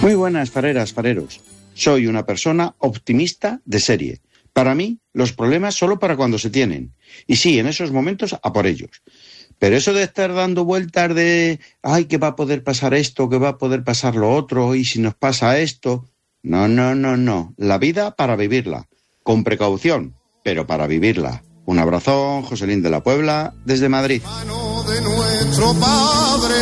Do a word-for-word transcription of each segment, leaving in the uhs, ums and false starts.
Muy buenas, fareras, fareros. Soy una persona optimista de serie. Para mí, los problemas solo para cuando se tienen. Y sí, en esos momentos, a por ellos. Pero eso de estar dando vueltas de, ay, que va a poder pasar esto, que va a poder pasar lo otro, y si nos pasa esto... No, no, no, no. La vida para vivirla. Con precaución, pero para vivirla. Un abrazón, Joselín de la Puebla, desde Madrid. Mano de nuestro Padre.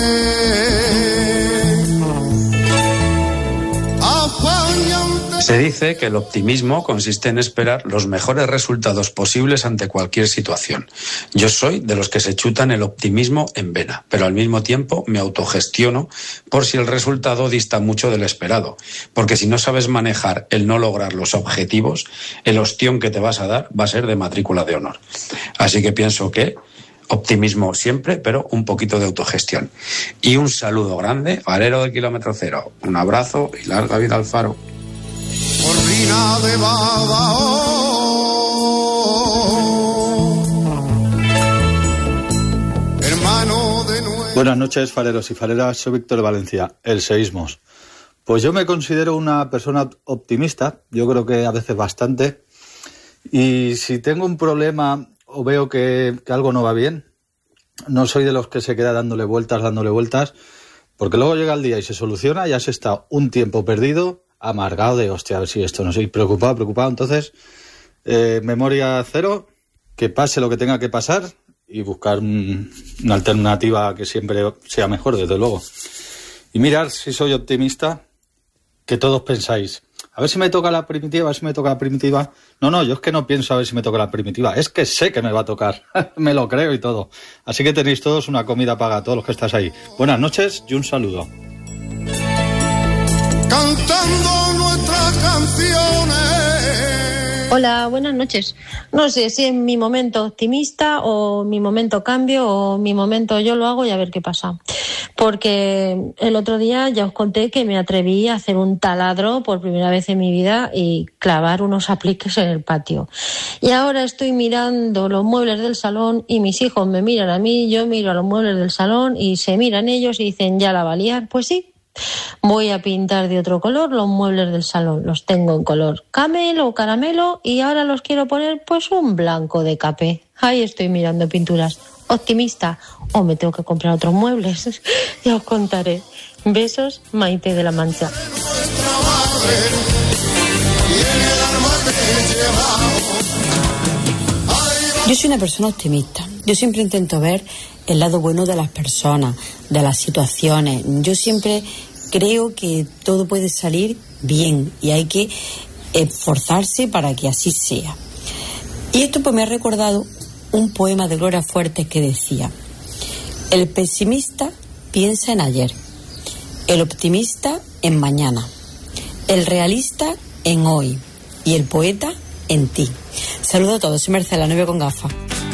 Se dice que el optimismo consiste en esperar los mejores resultados posibles ante cualquier situación. Yo soy de los que se chutan el optimismo en vena, pero al mismo tiempo me autogestiono por si el resultado dista mucho del esperado. Porque si no sabes manejar el no lograr los objetivos, el ostión que te vas a dar va a ser de matrícula de honor. Así que pienso que optimismo siempre, pero un poquito de autogestión. Y un saludo grande, farero de kilómetro cero. Un abrazo y larga vida al faro. Cortina de Badajoz, hermano de nuestro... Buenas noches, fareros y fareras. Soy Víctor de Valencia, el Seísmos. Pues yo me considero una persona optimista, yo creo que a veces bastante. Y si tengo un problema o veo que, que algo no va bien, no soy de los que se queda dándole vueltas, dándole vueltas, porque luego llega el día y se soluciona y has estado un tiempo perdido, amargado de, hostia, a ver si esto no soy, preocupado, preocupado. Entonces, eh, memoria cero, que pase lo que tenga que pasar y buscar un, una alternativa que siempre sea mejor, desde luego. Y mirar si soy optimista, que todos pensáis, a ver si me toca la primitiva, a ver si me toca la primitiva. No, no, yo es que no pienso a ver si me toca la primitiva, es que sé que me va a tocar, me lo creo y todo. Así que tenéis todos una comida paga, todos los que estáis ahí. Buenas noches y un saludo. Cantando nuestras canciones. Hola, buenas noches. No sé si es mi momento optimista o mi momento cambio o mi momento yo lo hago y a ver qué pasa. Porque el otro día ya os conté que me atreví a hacer un taladro por primera vez en mi vida y clavar unos apliques en el patio. Y ahora estoy mirando los muebles del salón y mis hijos me miran a mí, yo miro a los muebles del salón y se miran ellos y dicen, ¿ya la va a liar? Pues sí. Voy a pintar de otro color los muebles del salón. Los tengo en color camel o caramelo y ahora los quiero poner pues un blanco de capé. Ahí estoy mirando pinturas. Optimista. O me tengo que comprar otros muebles. Ya os contaré. Besos, Maite de la Mancha. Yo soy una persona optimista. Yo siempre intento ver el lado bueno de las personas, de las situaciones. Yo siempre creo que todo puede salir bien y hay que esforzarse para que así sea. Y esto pues me ha recordado un poema de Gloria Fuertes que decía: el pesimista piensa en ayer, el optimista en mañana, el realista en hoy y el poeta en ti. Saludo a todos, soy Marcela, novia con gafas.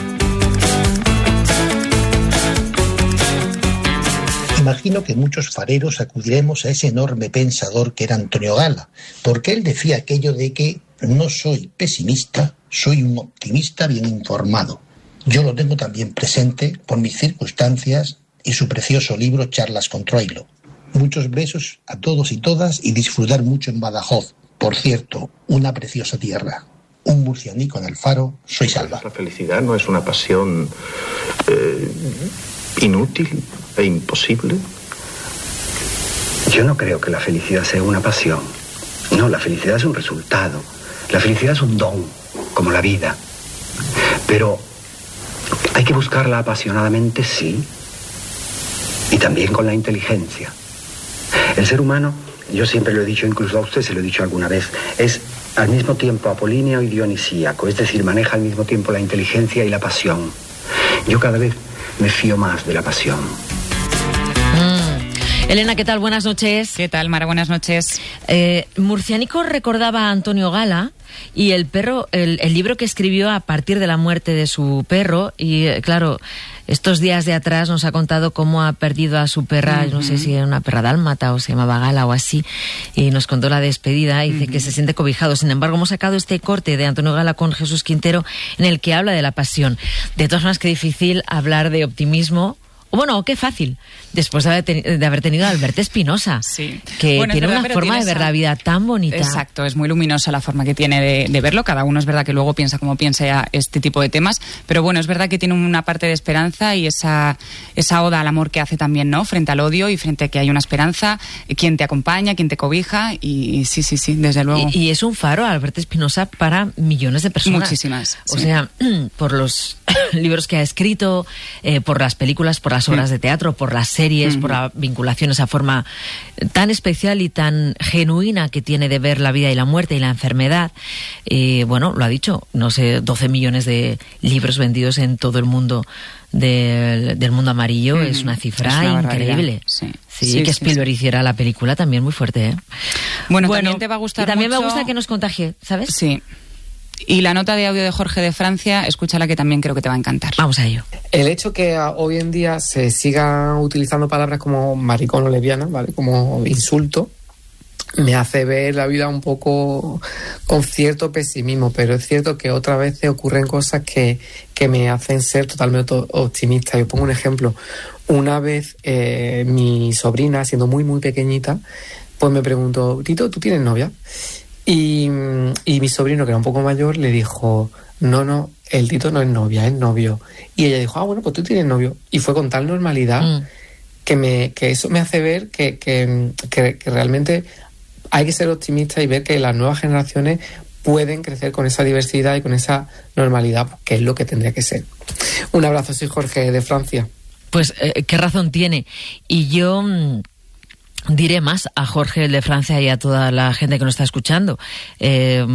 Imagino que muchos fareros acudiremos a ese enorme pensador que era Antonio Gala, porque él decía aquello de que no soy pesimista, soy un optimista bien informado. Yo lo tengo también presente por mis circunstancias y su precioso libro Charlas con Troilo. Muchos besos a todos y todas y disfrutar mucho en Badajoz. Por cierto, una preciosa tierra. Un murcianico en el faro, soy Salva. La felicidad no es una pasión eh, inútil e imposible. Yo no creo que la felicidad sea una pasión. No, la felicidad es un resultado. La felicidad es un don, como la vida. Pero hay que buscarla apasionadamente, sí, y también con la inteligencia. El ser humano, yo siempre lo he dicho, incluso a usted se lo he dicho alguna vez, es al mismo tiempo apolíneo y dionisíaco, es decir, maneja al mismo tiempo la inteligencia y la pasión. Yo cada vez me fío más de la pasión. Mm. Elena, ¿qué tal? Buenas noches. ¿Qué tal, Mara? Buenas noches. Eh, Murcianico recordaba a Antonio Gala y el perro, el, el libro que escribió a partir de la muerte de su perro. Y eh, claro, estos días de atrás nos ha contado cómo ha perdido a su perra, uh-huh. no sé si era una perra dálmata o se llamaba Gala o así, y nos contó la despedida y dice uh-huh. que se siente cobijado. Sin embargo, hemos sacado este corte de Antonio Gala con Jesús Quintero en el que habla de la pasión. De todas formas, qué difícil hablar de optimismo O bueno, qué fácil, después de haber, ten- de haber tenido a Albert Espinosa, Sí. que Bueno, es tiene verdad, una pero forma tiene de ver esa- la vida tan bonita. Exacto, es muy luminosa la forma que tiene de, de verlo. Cada uno es verdad que luego piensa como piensa este tipo de temas, pero bueno, es verdad que tiene una parte de esperanza y esa, esa oda al amor que hace también, ¿no? Frente al odio y frente a que hay una esperanza, quien te acompaña, quien te cobija, y, y sí, sí, sí, desde luego. Y, y es un faro, Albert Espinosa, para millones de personas. Muchísimas, O sí. sea, por los libros que ha escrito, eh, por las películas, por las obras Mm. de teatro, por las series, Mm. por la vinculación, esa forma tan especial y tan genuina que tiene de ver la vida y la muerte y la enfermedad. Eh, bueno, lo ha dicho, no sé, doce millones de libros vendidos en todo el mundo del, del mundo amarillo. Mm. Es una cifra Es una barbaridad. increíble. Sí. Sí, Sí, que sí, Spielberg hiciera la película también muy fuerte, ¿eh? Bueno, también te va a gustar Y también mucho- me gusta que nos contagie, ¿sabes? Sí. Y la nota de audio de Jorge de Francia, escúchala, que también creo que te va a encantar. Vamos a ello. El hecho que a- hoy en día se sigan utilizando palabras como maricón o lesbiana, ¿vale? Como insulto, me hace ver la vida un poco con cierto pesimismo, pero es cierto que otras veces ocurren cosas que, que me hacen ser totalmente o- optimista. Yo pongo un ejemplo. Una vez eh, mi sobrina, siendo muy, muy pequeñita, pues me preguntó, Tito, ¿tú tienes novia? Y, y mi sobrino, que era un poco mayor, le dijo, no, no, el Tito no es novia, es novio. Y ella dijo, ah, bueno, pues tú tienes novio. Y fue con tal normalidad Mm. que, me, que eso me hace ver que, que, que, que realmente hay que ser optimista y ver que las nuevas generaciones pueden crecer con esa diversidad y con esa normalidad, que es lo que tendría que ser. Un abrazo, soy Jorge de Francia. Pues eh, qué razón tiene. Y yo mm, diré más a Jorge de Francia y a toda la gente que nos está escuchando. Eh,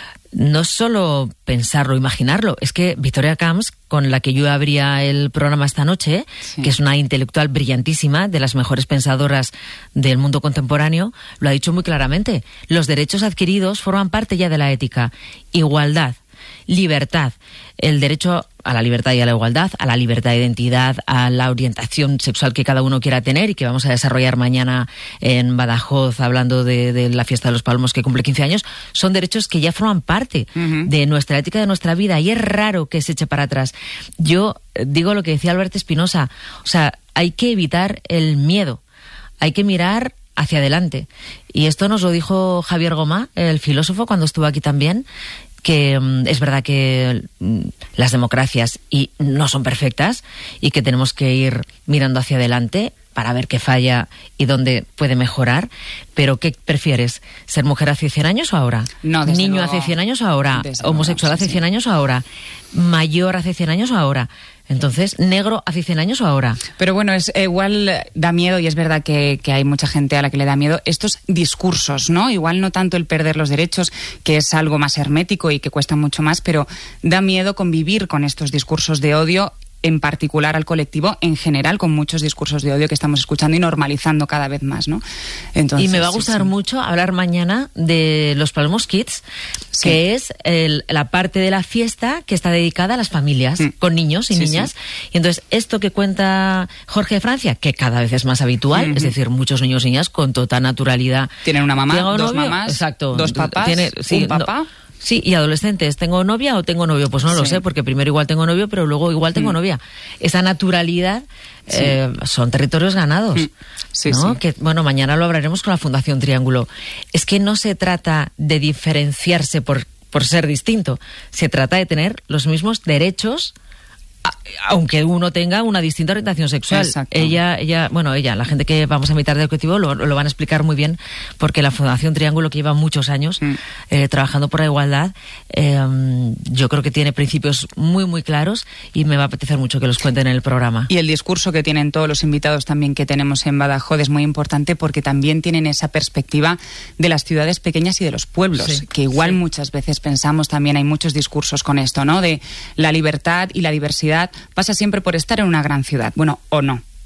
no solo pensarlo, imaginarlo, es que Victoria Camps, con la que yo abría el programa esta noche, Sí. que es una intelectual brillantísima, de las mejores pensadoras del mundo contemporáneo, lo ha dicho muy claramente. Los derechos adquiridos forman parte ya de la ética. Igualdad, libertad, el derecho a la libertad y a la igualdad, a la libertad de identidad, a la orientación sexual que cada uno quiera tener y que vamos a desarrollar mañana en Badajoz, hablando de, de la fiesta de los Palmos que cumple quince años, son derechos que ya forman parte Ujú. de nuestra ética, de nuestra vida, y es raro que se eche para atrás. Yo eh, digo lo que decía Albert Espinosa, o sea, hay que evitar el miedo, hay que mirar hacia adelante. Y esto nos lo dijo Javier Gomá, el filósofo, cuando estuvo aquí también, que mm, es verdad que mm, las democracias y no son perfectas y que tenemos que ir mirando hacia adelante para ver qué falla y dónde puede mejorar. Pero ¿qué prefieres? ¿Ser mujer hace cien años o ahora? No, desde ¿Niño luego. hace cien años o ahora? Desde ¿Homosexual luego, sí, hace cien sí. años o ahora? ¿Mayor hace cien años o ahora? Entonces, ¿negro hace cien años o ahora? Pero bueno, es eh, igual eh, da miedo, y es verdad que, que hay mucha gente a la que le da miedo estos discursos, ¿no? Igual no tanto el perder los derechos, que es algo más hermético y que cuesta mucho más, pero da miedo convivir con estos discursos de odio, en particular al colectivo, en general, con muchos discursos de odio que estamos escuchando y normalizando cada vez más, ¿no? Entonces, y me va a sí, gustar sí. mucho hablar mañana de los Palmos Kids, Sí. que es el- la parte de la fiesta que está dedicada a las familias, Mm. con niños y Sí, niñas. sí. Y entonces, esto que cuenta Jorge de Francia, que cada vez es más habitual, Ujú. es decir, muchos niños y niñas con total naturalidad. Tienen una mamá, ¿Tengo dos novio? mamás, Exacto. dos papás, Tiene- sí, un papá. no- Sí, y adolescentes, ¿tengo novia o tengo novio? Pues no lo Sí. sé, porque primero igual tengo novio, pero luego igual tengo Mm. novia. Esa naturalidad Sí. eh, son territorios ganados. Mm. Sí, ¿no? sí. Que, bueno, mañana lo hablaremos con la Fundación Triángulo. Es que no se trata de diferenciarse por, por ser distinto, se trata de tener los mismos derechos, a- aunque uno tenga una distinta orientación sexual. Exacto. Ella, ella, bueno, ella, la gente que vamos a invitar del colectivo lo, lo van a explicar muy bien, porque la Fundación Triángulo, que lleva muchos años Mm. eh, trabajando por la igualdad, eh, yo creo que tiene principios muy, muy claros y me va a apetecer mucho que los cuenten en el programa. Y el discurso que tienen todos los invitados también que tenemos en Badajoz es muy importante, porque también tienen esa perspectiva de las ciudades pequeñas y de los pueblos, Sí, que igual sí. muchas veces pensamos, también hay muchos discursos con esto, ¿no? De la libertad y la diversidad pasa siempre por estar en una gran ciudad. Bueno, o no.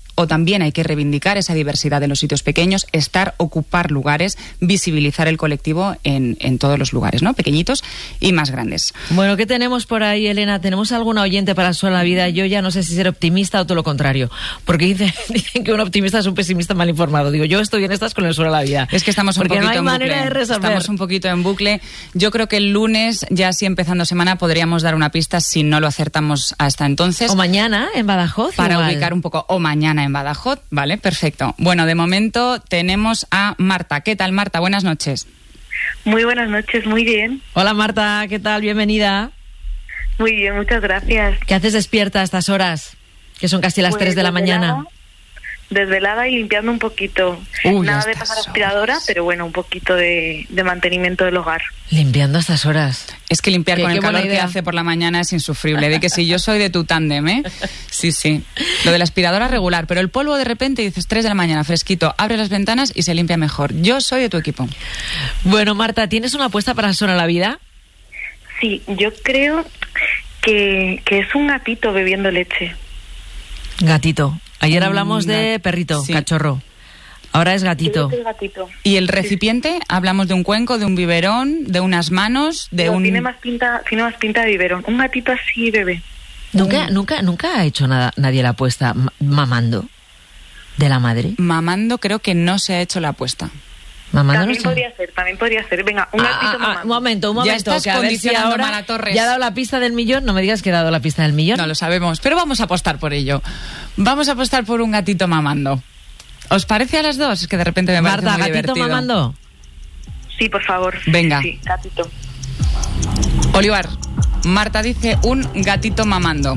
o también hay que reivindicar esa diversidad en los sitios pequeños, estar, ocupar lugares, visibilizar el colectivo en, en todos los lugares, ¿no? Pequeñitos y más grandes. Bueno, ¿qué tenemos por ahí, Elena? ¿Tenemos alguna oyente para el Suelo a la Vida? Yo ya no sé si ser optimista o todo lo contrario, porque dicen, dicen que un optimista es un pesimista mal informado. Digo, yo estoy en estas con el Suelo a la Vida. Es que estamos un porque poquito no hay en manera bucle. de resolver. Estamos un poquito en bucle. Yo creo que el lunes, ya así empezando semana, podríamos dar una pista si no lo acertamos hasta entonces. O mañana en Badajoz. Para igual. ubicar un poco. O mañana en Badajoz. Vale, perfecto. Bueno, de momento tenemos a Marta. ¿Qué tal, Marta? Buenas noches. Muy buenas noches, muy bien. Hola, Marta. ¿Qué tal? Bienvenida. Muy bien, muchas gracias. ¿Qué haces despierta a estas horas? Que son casi las Pues tres de la desvelada, mañana. Desvelada y limpiando un poquito. Uy, Nada a de estas pasar aspiradora, pero bueno, un poquito de, de mantenimiento del hogar. Limpiando a estas horas. Es que limpiar Qué- con el qué buena calor que idea. hace por la mañana es insufrible. De que si yo soy de tu tándem, ¿eh? Sí, sí. Lo de la aspiradora regular, pero el polvo de repente dices tres de la mañana, fresquito, abre las ventanas y se limpia mejor. Yo soy de tu equipo. Bueno, Marta, ¿tienes una apuesta para el Suelo a la Vida? Sí, yo creo que, que es un gatito bebiendo leche. Gatito. Ayer Mm, hablamos de gat- perrito, sí. cachorro. Ahora es Yo gatito. creo que es gatito. ¿Y el recipiente? Hablamos de un cuenco, de un biberón, de unas manos, de Pero un... tiene más pinta, tiene más pinta de biberón. Un gatito así bebé. Nunca, nunca, nunca ha hecho nada, nadie la apuesta ma- mamando de la madre. Mamando creo que no se ha hecho la apuesta. Mamando no También se- podría ser, también podría ser. Venga, un Ah, gatito ah, ah, mamando. un momento, un Ya momento. estás que a ver si condicionando, ahora Mara Torres. ya ha dado la pista del millón. No me digas que he dado la pista del millón. No lo sabemos, pero vamos a apostar por ello. Vamos a apostar por un gatito mamando. ¿Os parece a las dos? Es que de repente me parece Marta, muy gatito divertido. mamando. Sí, por favor. Venga. Sí, gatito. Olivar, Marta dice un gatito mamando.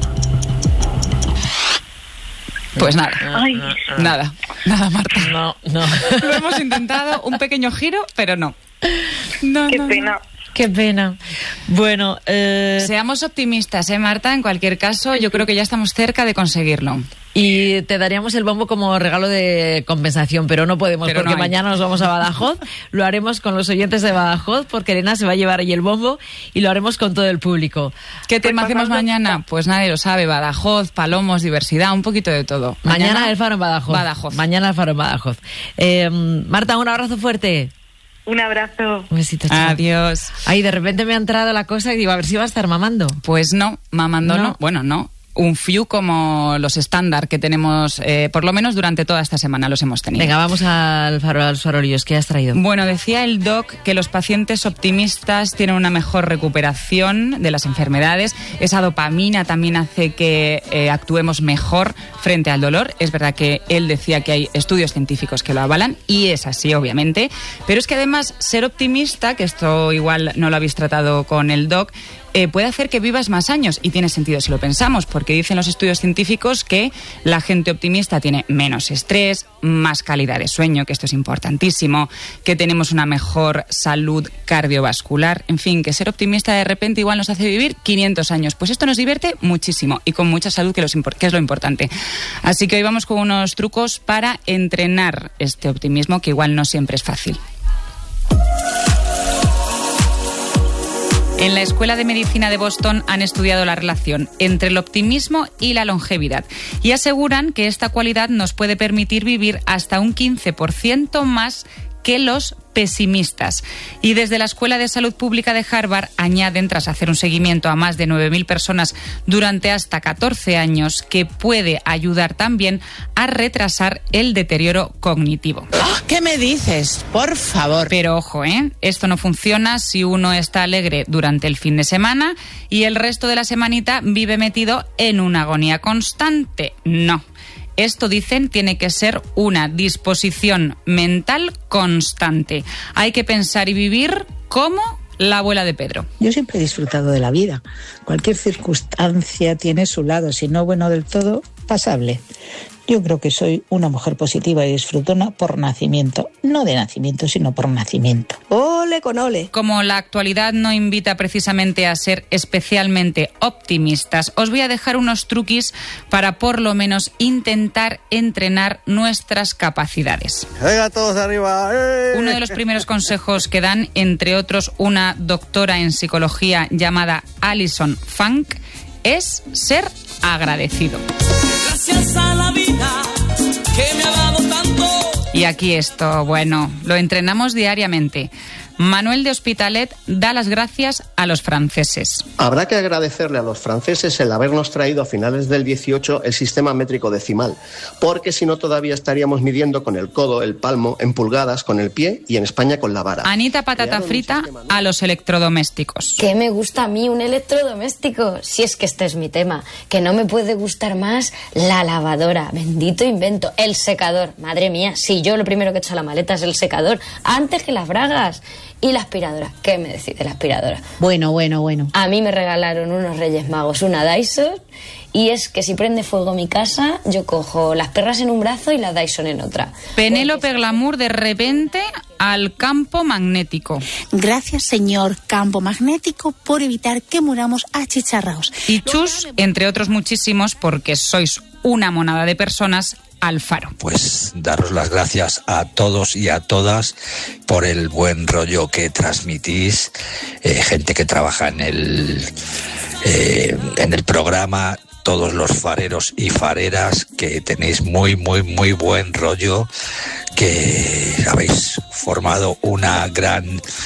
Pues nada. Ay, Nada, nada, Marta. No, no. Lo hemos intentado, un pequeño giro, pero no. No, qué no, no. pena. Qué pena. Bueno, eh, Seamos optimistas, ¿eh, Marta? En cualquier caso, yo creo que ya estamos cerca de conseguirlo. y te daríamos el bombo como regalo de compensación, pero no podemos Pero porque no hay. mañana nos vamos a Badajoz. Lo haremos con los oyentes de Badajoz porque Elena se va a llevar ahí el bombo y lo haremos con todo el público. ¿Qué tema Pues hacemos pasando- mañana? Pues nadie lo sabe. Badajoz, Palomos, diversidad, un poquito de todo. Mañana, el Faro en Badajoz. Badajoz. Mañana el Faro en Badajoz. Eh, Marta, un abrazo fuerte. Un abrazo. Un besito, chao. Adiós. Ay, de repente me ha entrado la cosa y digo, a ver si va a estar mamando. Pues no, mamando no. No. Bueno, no. Un fiu como los estándar que tenemos, eh, por lo menos durante toda esta semana los hemos tenido. Venga, vamos al Faro, a los farolillos. ¿Qué has traído? Bueno, decía el doc que los pacientes optimistas tienen una mejor recuperación de las enfermedades. Esa dopamina también hace que eh, actuemos mejor frente al dolor. Es verdad que él decía que hay estudios científicos que lo avalan y es así, obviamente. Pero es que además ser optimista, que esto igual no lo habéis tratado con el doc, Eh, puede hacer que vivas más años y tiene sentido si lo pensamos, porque dicen los estudios científicos que la gente optimista tiene menos estrés, más calidad de sueño, que esto es importantísimo, que tenemos una mejor salud cardiovascular, en fin, que ser optimista de repente igual nos hace vivir quinientos años. Pues esto nos divierte muchísimo y con mucha salud, que, los impor- que es lo importante. Así que hoy vamos con unos trucos para entrenar este optimismo, que igual no siempre es fácil. En la Escuela de Medicina de Boston han estudiado la relación entre el optimismo y la longevidad y aseguran que esta cualidad nos puede permitir vivir hasta un quince por ciento más que los pesimistas. Y desde la Escuela de Salud Pública de Harvard añaden, tras hacer un seguimiento a más de nueve mil personas durante hasta catorce años, que puede ayudar también a retrasar el deterioro cognitivo. ¿Qué me dices? Por favor. Pero ojo, ¿eh? Esto no funciona si uno está alegre durante el fin de semana y el resto de la semanita vive metido en una agonía constante. No. Esto, dicen, tiene que ser una disposición mental constante. Hay que pensar y vivir como la abuela de Pedro. Yo siempre he disfrutado de la vida. Cualquier circunstancia tiene su lado, si no bueno del todo, pasable. Yo creo que soy una mujer positiva y disfrutona por nacimiento. No de nacimiento, sino por nacimiento. Ole con ole. Como la actualidad no invita precisamente a ser especialmente optimistas, os voy a dejar unos truquis para por lo menos intentar entrenar nuestras capacidades. Venga, todos arriba. ¡Eh! Uno de los primeros consejos que dan, entre otros una doctora en psicología llamada Alison Funk, es ser agradecido. Gracias a la vida que me ha dado tanto. Y aquí esto, bueno, lo entrenamos diariamente. Manuel de Hospitalet da las gracias a los franceses. Habrá que agradecerle a los franceses el habernos traído a finales del dieciocho el sistema métrico decimal, porque si no todavía estaríamos midiendo con el codo, el palmo, en pulgadas, con el pie y en España con la vara. Anita Patata Frita a los electrodomésticos. ¿Qué me gusta a mí un electrodoméstico? Si es que este es mi tema, que no me puede gustar más la lavadora, bendito invento, el secador, madre mía, si yo lo primero que he hecho a la maleta es el secador, antes que las bragas. Y la aspiradora, ¿qué me decís de la aspiradora? Bueno, bueno, bueno. A mí me regalaron unos Reyes Magos una Dyson y es que si prende fuego mi casa, yo cojo las perras en un brazo y la Dyson en otra. Penélope Glamour de repente al campo magnético. Gracias, señor campo magnético, por evitar que muramos achicharraos. Y Chus, entre otros muchísimos, porque sois una monada de personas, Alfaro. Pues daros las gracias a todos y a todas por el buen rollo que transmitís, eh, gente que trabaja en el eh, en el programa, todos los fareros y fareras que tenéis muy muy muy buen rollo, que habéis formado una gran